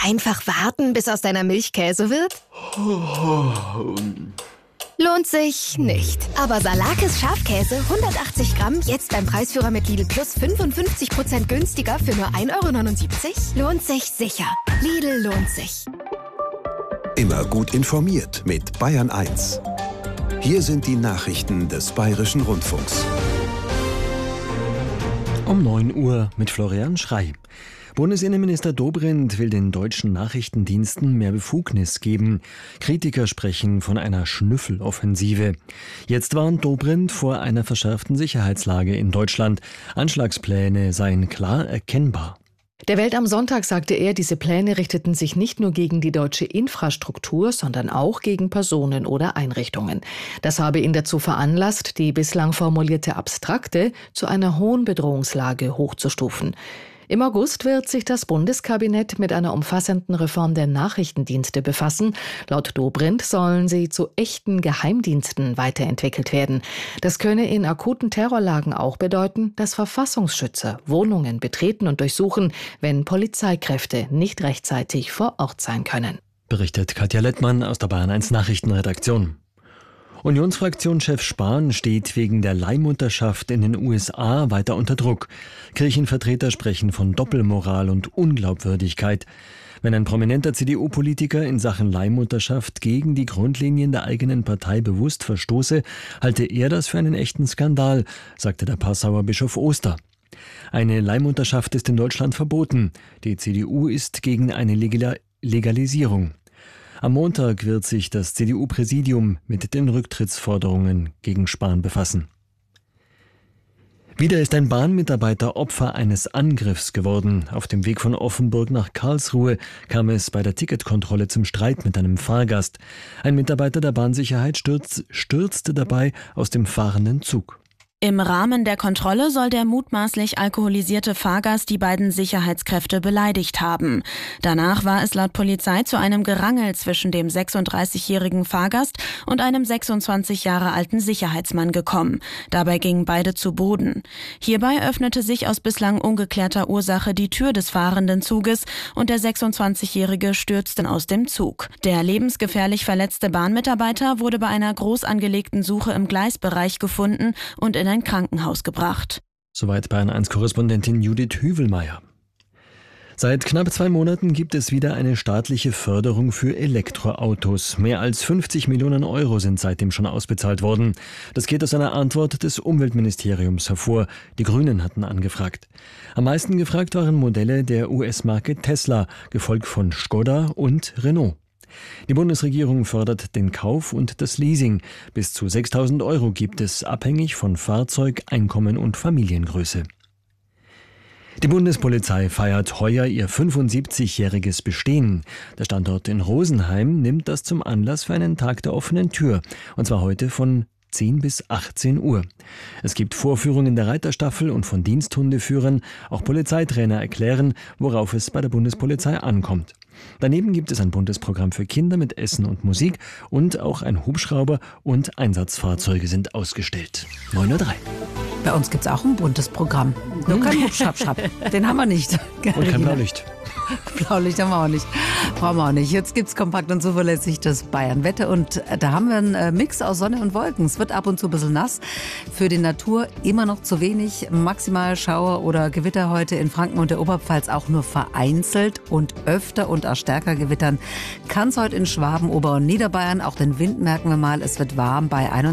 Einfach warten, bis aus deiner Milch Käse wird? Lohnt sich nicht. Aber Salakis Schafkäse 180 Gramm jetzt beim Preisführer mit Lidl Plus 55% günstiger für nur 1,79 € lohnt sich sicher. Lidl lohnt sich. Immer gut informiert mit Bayern 1. Hier sind die Nachrichten des Bayerischen Rundfunks. Um 9 Uhr mit Florian Schrey. Bundesinnenminister Dobrindt will den deutschen Nachrichtendiensten mehr Befugnis geben. Kritiker sprechen von einer Schnüffeloffensive. Jetzt warnt Dobrindt vor einer verschärften Sicherheitslage in Deutschland. Anschlagspläne seien klar erkennbar. Der Welt am Sonntag sagte er, diese Pläne richteten sich nicht nur gegen die deutsche Infrastruktur, sondern auch gegen Personen oder Einrichtungen. Das habe ihn dazu veranlasst, die bislang formulierte Abstrakte zu einer hohen Bedrohungslage hochzustufen. Im August wird sich das Bundeskabinett mit einer umfassenden Reform der Nachrichtendienste befassen. Laut Dobrindt sollen sie zu echten Geheimdiensten weiterentwickelt werden. Das könne in akuten Terrorlagen auch bedeuten, dass Verfassungsschützer Wohnungen betreten und durchsuchen, wenn Polizeikräfte nicht rechtzeitig vor Ort sein können. Berichtet Katja Lettmann aus der Bayern 1 Nachrichtenredaktion. Unionsfraktionschef Spahn steht wegen der Leihmutterschaft in den USA weiter unter Druck. Kirchenvertreter sprechen von Doppelmoral und Unglaubwürdigkeit. Wenn ein prominenter CDU-Politiker in Sachen Leihmutterschaft gegen die Grundlinien der eigenen Partei bewusst verstoße, halte er das für einen echten Skandal, sagte der Passauer Bischof Oster. Eine Leihmutterschaft ist in Deutschland verboten. Die CDU ist gegen eine Legalisierung. Am Montag wird sich das CDU-Präsidium mit den Rücktrittsforderungen gegen Spahn befassen. Wieder ist ein Bahnmitarbeiter Opfer eines Angriffs geworden. Auf dem Weg von Offenburg nach Karlsruhe kam es bei der Ticketkontrolle zum Streit mit einem Fahrgast. Ein Mitarbeiter der Bahnsicherheit stürzte dabei aus dem fahrenden Zug. Im Rahmen der Kontrolle soll der mutmaßlich alkoholisierte Fahrgast die beiden Sicherheitskräfte beleidigt haben. Danach war es laut Polizei zu einem Gerangel zwischen dem 36-jährigen Fahrgast und einem 26 Jahre alten Sicherheitsmann gekommen. Dabei gingen beide zu Boden. Hierbei öffnete sich aus bislang ungeklärter Ursache die Tür des fahrenden Zuges und der 26-Jährige stürzte aus dem Zug. Der lebensgefährlich verletzte Bahnmitarbeiter wurde bei einer groß angelegten Suche im Gleisbereich gefunden und in ein Krankenhaus gebracht. Soweit Bayern 1 Korrespondentin Judith Hüvelmeier. Seit knapp 2 Monaten gibt es wieder eine staatliche Förderung für Elektroautos. Mehr als 50 Millionen Euro sind seitdem schon ausbezahlt worden. Das geht aus einer Antwort des Umweltministeriums hervor. Die Grünen hatten angefragt. Am meisten gefragt waren Modelle der US-Marke Tesla, gefolgt von Škoda und Renault. Die Bundesregierung fördert den Kauf und das Leasing. Bis zu 6.000 Euro gibt es, abhängig von Fahrzeug, Einkommen und Familiengröße. Die Bundespolizei feiert heuer ihr 75-jähriges Bestehen. Der Standort in Rosenheim nimmt das zum Anlass für einen Tag der offenen Tür. Und zwar heute von 10 bis 18 Uhr. Es gibt Vorführungen der Reiterstaffel und von Diensthundeführern. Auch Polizeitrainer erklären, worauf es bei der Bundespolizei ankommt. Daneben gibt es ein buntes Programm für Kinder mit Essen und Musik und auch ein Hubschrauber und Einsatzfahrzeuge sind ausgestellt. 9:03 Uhr. Bei uns gibt es auch ein buntes Programm. Nur kein Hubschrapp. Den haben wir nicht. Und kein Blaulicht. Blaulicht haben wir auch nicht. Brauchen wir auch nicht. Jetzt gibt es kompakt und zuverlässig das Bayern-Wetter. Und da haben wir einen Mix aus Sonne und Wolken. Es wird ab und zu ein bisschen nass. Für die Natur immer noch zu wenig. Maximal Schauer oder Gewitter heute in Franken und der Oberpfalz auch nur vereinzelt. Und öfter und auch stärker gewittern kann es heute in Schwaben, Ober- und Niederbayern. Auch den Wind merken wir mal. Es wird warm bei 21.